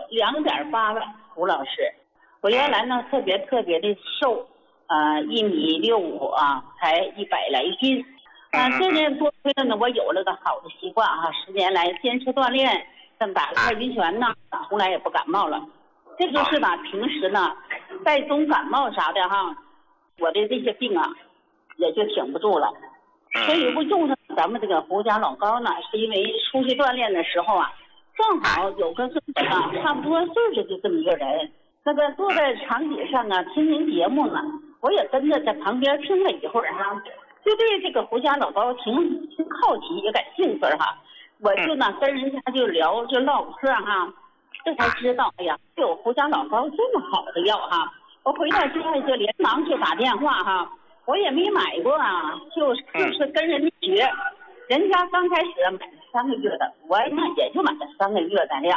2.8了，胡老师。我原来呢特别的瘦，1.65米啊，才100来斤。这年多亏了呢，我有了个好的习惯啊，10年来坚持锻炼，正打太极拳呢，从来也不感冒了。这就是吧，平时呢带种感冒啥的哈，我的这些病啊也就挺不住了。所以我用上咱们这个胡家老膏呢，是因为出去锻炼的时候啊，正好有个差不多岁数的这么一个人，那个坐在长椅上啊听您节目呢，我也跟着在旁边听了一会儿哈，就对这个胡家老膏挺好奇也感兴趣哈。我就呢跟人家就聊就唠嗑哈，这才知道哎呀，有胡家老膏这么好的药哈。我回到家就连忙就打电话哈。我也没买过啊，就是跟人家学，人家刚开始买了3个月的，我呢也就买了3个月的量。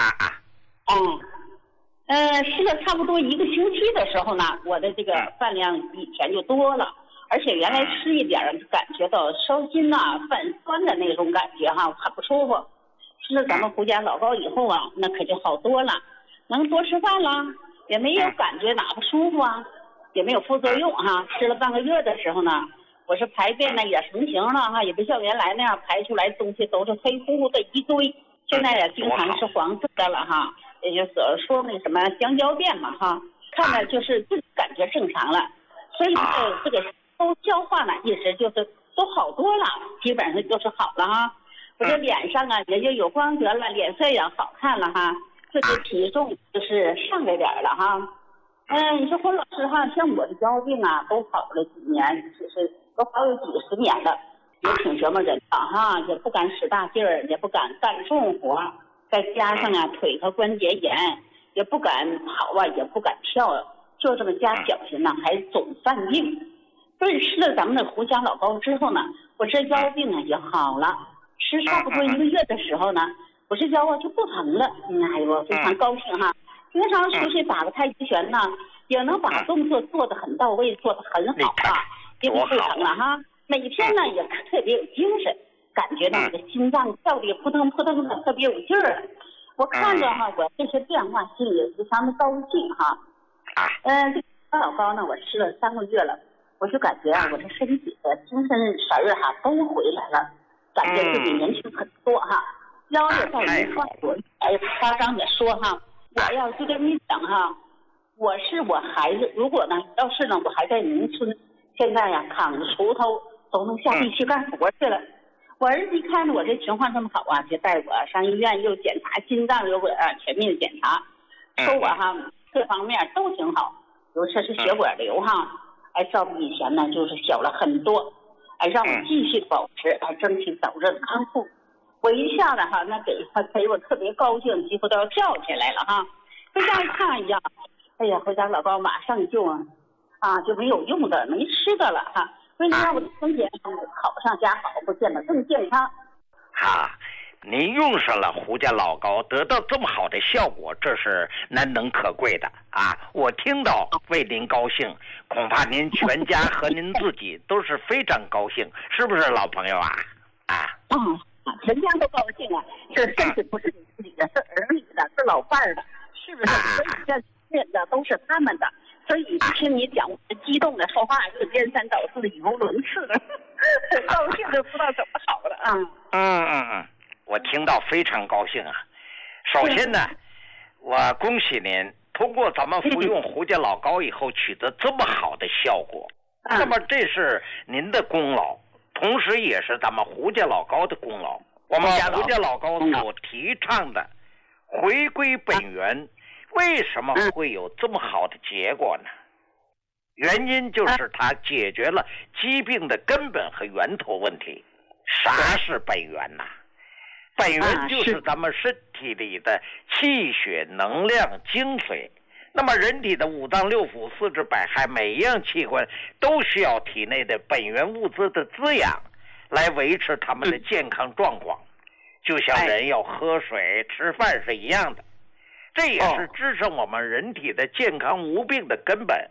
吃了差不多1个星期的时候呢，我的这个饭量一天就多了，而且原来吃一点感觉到烧心呐、泛酸的那种感觉哈，很不舒服。吃了咱们胡家老膏以后啊，那可就好多了，能多吃饭了，也没有感觉哪不舒服啊。也没有副作用哈，吃了半个月的时候呢，我是排便呢也成型了哈，也不像原来那样排出来东西都是黑乎乎的一堆，现在也经常是黄色的了哈，也就是说那什么香蕉便嘛哈，看着就是感觉正常了，所以这个都消化呢一直就是都好多了，基本上就是好了哈。我这脸上啊也就有光泽了，脸色也好看了哈，这个体重就是上来点了哈。你说胡老师哈，像我的腰病啊，都好了几年，就是都好有几10年了，也挺折磨人的哈，也不敢使大劲儿，也不敢干重活，再加上啊腿和关节炎，也不敢跑啊，也不敢跳，就这么加小心呢，还总犯病。所以吃了咱们的胡家老膏之后呢，我这腰病啊也好了，吃差不多1个月的时候呢，我这腰啊就不疼了，哎呦，非常高兴哈。平常出去打个太极拳呢，也能把动作做得很到位，做得很好啊，也不疼了哈。每天呢也特别有精神，感觉到这个心脏跳得扑腾扑腾的，特别有劲儿。我看着哈，我这些变化心里非常的高兴哈。这老膏呢，我吃了3个月了，我就感觉啊，我这身体的精神神儿哈都回来了，感觉自己年轻很多哈，腰也在没放过，夸张的说哈。我要就跟你讲哈，我孩子，如果呢，要是呢，我还在农村，现在呀，扛着锄头都能下地去干活去了。我儿子一看着我这情况这么好啊，就带我上医院又检查心脏，又全面检查，说我哈各方面都挺好，尤其是血管瘤哈，照比以前呢就是小了很多，让我继续保持，争取早日康复。我一下子哈，那给我特别高兴，几乎都要跳起来了哈。回家一看呀，哎呀，回家老高马上就没有用的，没吃的了哈。所以让我的身体好上加好，不见得更健康。 您用上了胡家老膏，得到这么好的效果，这是难能可贵的啊！我听到为您高兴，恐怕您全家和您自己都是非常高兴，是不是老朋友啊？ 全家都高兴啊！这甚至不是你自己的，是儿女的，是老伴儿的，是不是？所以这认的都是他们的。所以听你讲，我激动的说话就颠三倒四、语无伦次的，高兴的不知道怎么好了我听到非常高兴啊！首先呢，我恭喜您通过咱们服用胡家老膏以后取得这么好的效果，那么这是您的功劳。同时也是咱们胡家老膏的功劳。我们胡家老膏所提倡的回归本源，为什么会有这么好的结果呢？原因就是它解决了疾病的根本和源头问题。啥是本源呢？本源就是咱们身体里的气血、能量、精髓。那么人体的5脏6腑、4肢百骸，每一样器官都需要体内的本源物质的滋养，来维持他们的健康状况，就像人要喝水、吃饭是一样的。这也是支撑我们人体的健康无病的根本。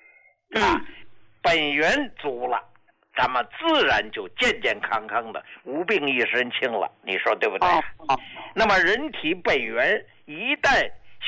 本源足了，咱们自然就健健康康的，无病一身轻了。你说对不对？那么人体本源一旦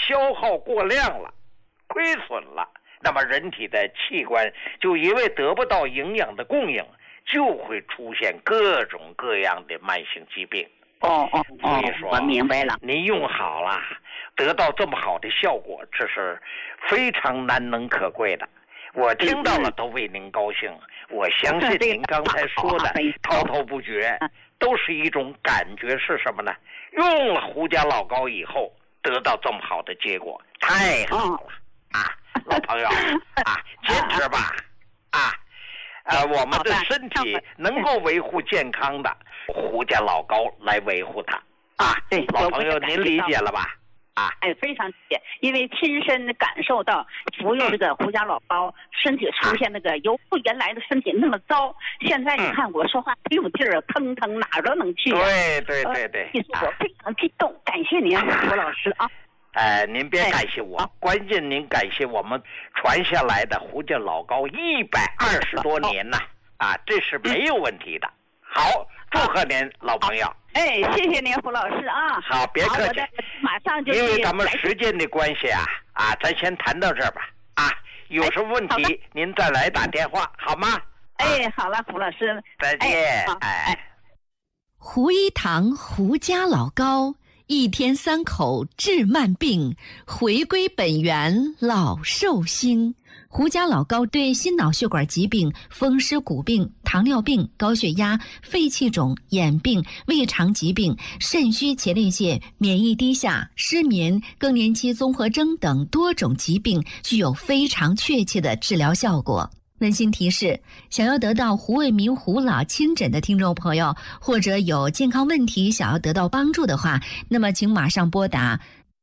消耗过量了，亏损了，那么人体的器官就因为得不到营养的供应，就会出现各种各样的慢性疾病。所以说我明白了。 您用好了，得到这么好的效果，这是非常难能可贵的。我听到了都为您高兴。我相信您刚才说的滔滔不绝，都是一种感觉，是什么呢？用了胡家老膏以后，得到这么好的结果，太好了啊！老朋友啊，坚持吧啊！我们的身体能够维护健康的，胡家老膏来维护它啊！ 对， 老朋友您理解了吧？ 非常理解，因为亲身感受到服用这个胡家老膏，身体出现那个由原来的身体那么糟，现在你看我说话没有劲儿，腾腾哪儿都能去。 对， 我非常激动，感谢您，胡老师啊。 您别感谢我，关键您感谢我们传下来的胡家老膏120多年呐，这是没有问题的。好，祝贺您，老朋友。 谢谢您，胡老师啊。 好，别客气， 马上就。 因为咱们时间的关系咱先谈到这儿吧。有什么问题您再来打电话，好吗？ 好了，胡老师， 再见。 胡一堂胡家老膏，1天3口治慢病，回归本源老寿星。胡家老膏对心脑血管疾病、风湿骨病、糖尿病、高血压、肺气肿、眼病、胃肠疾病、肾虚前列腺、免疫低下、失眠、更年期综合征等多种疾病具有非常确切的治疗效果。温馨提示：想要得到胡卫民胡老亲诊的听众朋友，或者有健康问题想要得到帮助的话，那么请马上拨打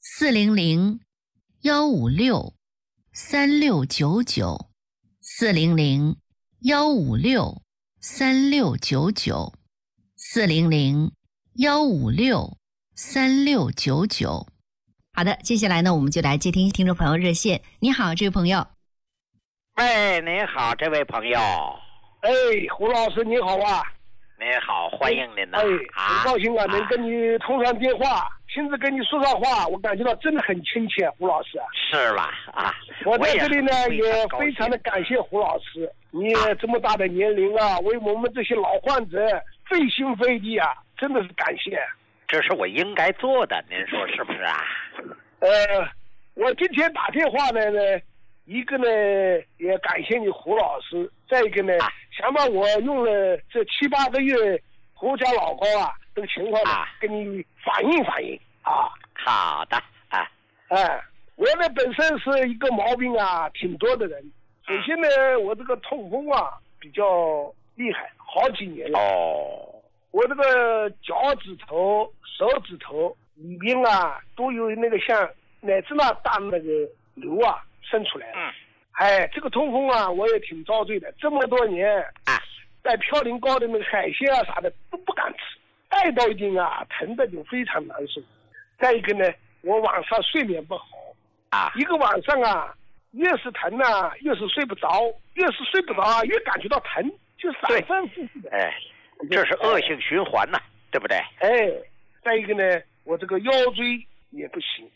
400-156-3699 400-156-3699 400-156-3699。好的，接下来呢，我们就来接听听众朋友热线。你好，这位朋友。 您好，这位朋友。 胡老师你好啊。 您好，欢迎您呐。 很高兴能跟你通上电话，亲自跟你说上话，我感觉到真的很亲切，胡老师。 是吧？ 我在这里呢也非常的感谢胡老师，你这么大的年龄为我们这些老患者费心费力真的是感谢。 这是我应该做的，您说是不是啊？ 我今天打电话呢，一个呢也感谢你胡老师，再一个呢想把我用了这7、8个月胡家老膏这个情况呢跟你反映好的我呢本身是一个毛病挺多的人。首先呢我这个痛风比较厉害，好几年了。我这个脚趾头、手指头里边都有那个像奶子那大那个瘤生出来了。这个痛风我也挺遭罪的，这么多年在嘌呤高的那个海鲜啥的都不敢吃，带到一定疼的就非常难受。再一个呢，我晚上睡眠不好一个晚上越是疼越是睡不着，越是睡不着越感觉到疼，就反反复复的。 这是恶性循环对不对？ 再一个呢，我这个腰椎也不行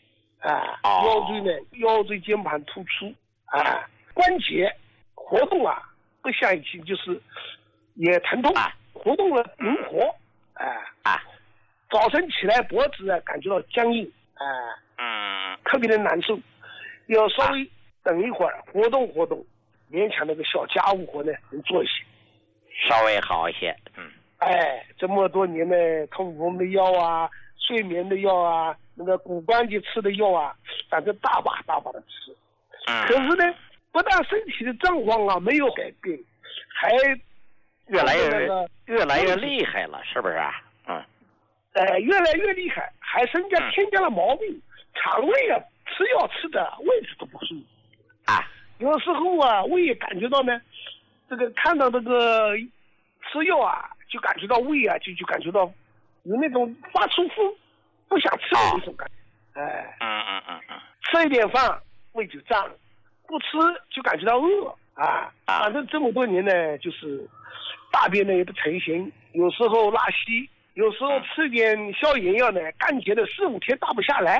腰椎间盘突出关节活动不像以前，就是也疼痛活动了灵活早晨起来脖子感觉到僵硬特别的难受，要稍微等一会儿活动活动，勉强那个小家务活呢能做一些， 稍微好一些。 这么多年呢，痛风的药睡眠的药那个骨关节吃的药反正大把的吃。可是呢，不但身体的状况没有改变，还越来越厉害了，是不是越来越厉害，还增加添加了毛病，肠胃吃药吃的位置都不舒服有时候胃也感觉到呢，这个看到这个吃药就感觉到胃就感觉到有那种发出不想吃的那种感觉。吃一点饭胃就胀，不吃就感觉到饿反正这么多年呢，就是大便呢也不成形，有时候拉稀，有时候吃点消炎药呢，干结的4、5天大不下来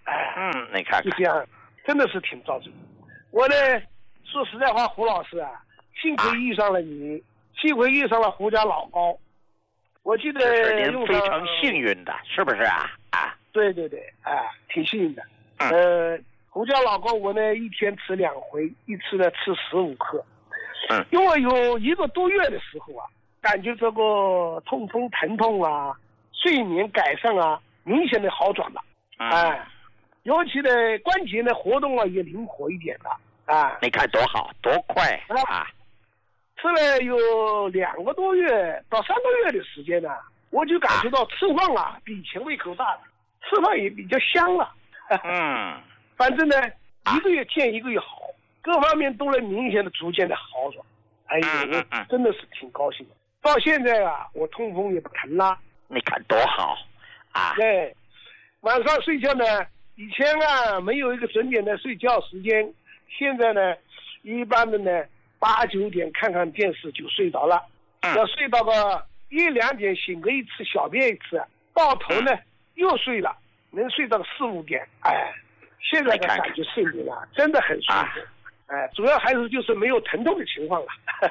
你看看， 就这样，真的是挺遭罪。我呢，说实在话，胡老师啊，幸亏遇上了你，幸亏遇上了胡家老高。我记得是您非常幸运的，是不是啊？ 对，挺幸运的。胡家老高我呢一天吃2回，一次呢吃15克。因为有1个多月的时候啊，感觉这个痛风疼痛啊，睡眠改善啊，明显的好转了。尤其呢关节呢活动啊也灵活一点了。 你看多好多快啊！ 吃了有2个多月到3个月的时间呢，我就感觉到吃饭啊比以前胃口大了，吃饭也比较香了。反正呢1个月见1个月好，各方面都能明显的逐渐的好转。我真的是挺高兴的。到现在啊，我痛风也不疼了。 你看多好啊！ 对，晚上睡觉呢，以前啊没有一个准点的睡觉时间，现在呢一般的呢8、9点看看电视就睡着了。要睡到个1、2点醒个1次，小便1次，到头呢又睡了，能睡到个4、5点。现在的感觉睡眠啊真的很舒服。主要还是就是没有疼痛的情况了。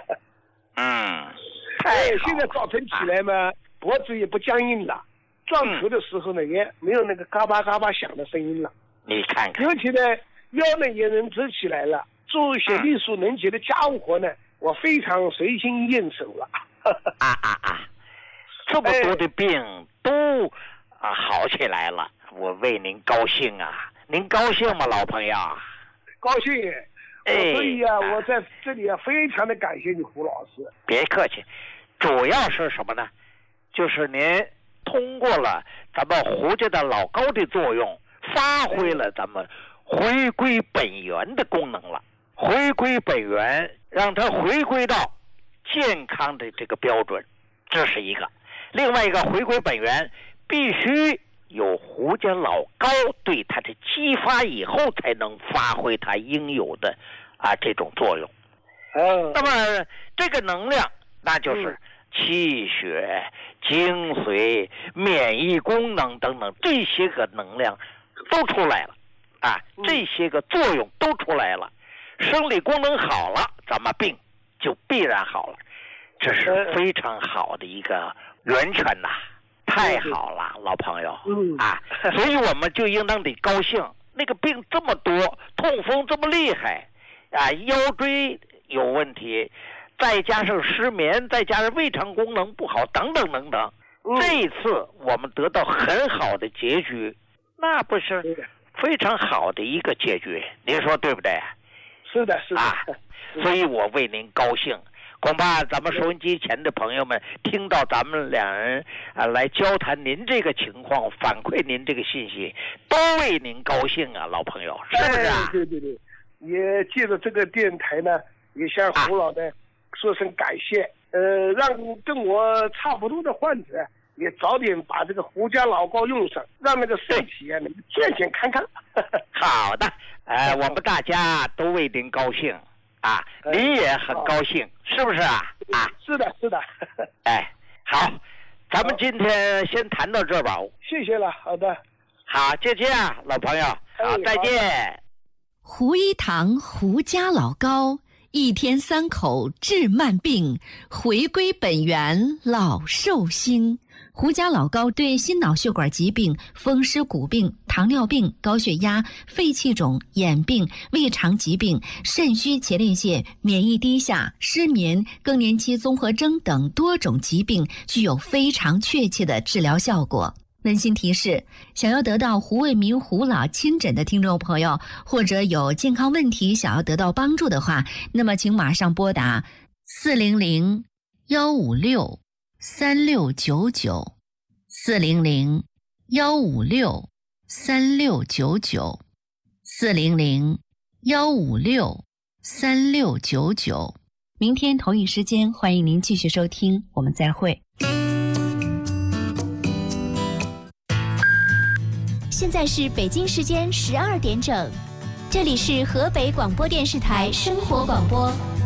现在早晨起来嘛，脖子也不僵硬了，撞头的时候呢也没有那个嘎巴嘎巴响的声音了。 你看看， 尤其呢腰呢也能直起来了，做一些力所能及的家务活呢，我非常随心应手了。 这么多的病都好起来了，我为您高兴啊！您高兴吗，老朋友？ 高兴。所以啊，我在这里啊，非常的感谢你，胡老师。 别客气，主要是什么呢？就是您通过了咱们胡家的老高的作用，发挥了咱们回归本源的功能了。回归本源，让它回归到健康的这个标准，这是一个。另外一个，回归本源必须有胡家老高对它的激发以后，才能发挥它应有的这种作用。那么这个能量，那就是气血、精髓、免疫功能等等这些个能量都出来了这些个作用都出来了，生理功能好了，咱们病就必然好了，这是非常好的一个源泉呐。太好了，老朋友所以我们就应当得高兴。那个病这么多，痛风这么厉害腰椎有问题，再加上失眠，再加上胃肠功能不好，等等等等。这一次我们得到很好的结局，那不是非常好的一个结局？您说对不对？ 是的，是的所以我为您高兴。恐怕咱们收音机前的朋友们听到咱们2人来交谈您这个情况，反馈您这个信息，都为您高兴啊，老朋友，是不是对，也借着这个电台呢，也向胡老的说声感谢。让跟我差不多的患者也早点把这个胡家老高用上，让那个身体能健健康康。 好的，我们大家都为您高兴。你也很高兴，是不是是的。 好，咱们今天先谈到这吧。 谢谢了，好的。 好，就这样，老朋友，好，再见。 胡一堂胡家老高，1天3口治慢病，回归本源老寿星。胡家老高对心脑血管疾病、风湿骨病、糖尿病、高血压、肺气肿、眼病、胃肠疾病、肾虚前列腺、免疫低下、失眠、更年期综合征等多种疾病具有非常确切的治疗效果。温馨提示，想要得到胡卫民胡老亲诊的听众朋友，或者有健康问题想要得到帮助的话，那么请马上拨打400-156-3699 400-156-3699 400-156-3699。明天同一时间，欢迎您继续收听，我们再会。 现在是北京时间12点整，这里是河北广播电视台生活广播。